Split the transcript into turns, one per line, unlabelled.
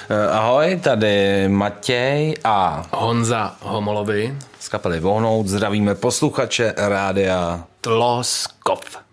Ahoj, tady Matěj a
Honza Homolovi
z kapely Vohnout. Zdravíme posluchače rádia
Tloskov.